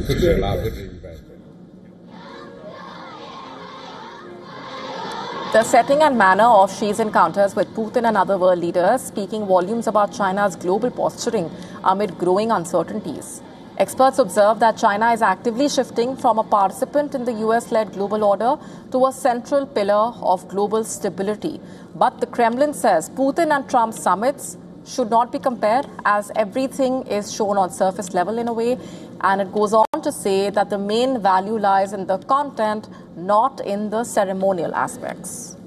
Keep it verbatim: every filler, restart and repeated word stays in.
The setting and manner of Xi's encounters with Putin and other world leaders speaking volumes about China's global posturing amid growing uncertainties. Experts observe that China is actively shifting from a participant in the U S-led global order to a central pillar of global stability. But the Kremlin says Putin and Trump summits should not be compared, as everything is shown on surface level in a way. And it goes on to say that the main value lies in the content, not in the ceremonial aspects.